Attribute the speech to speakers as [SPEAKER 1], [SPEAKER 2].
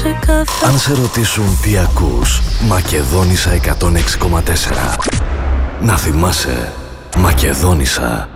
[SPEAKER 1] Αν σε ρωτήσουν τι ακούς, Μακεδόνισσα 106,4. Να θυμάσαι, Μακεδόνισσα.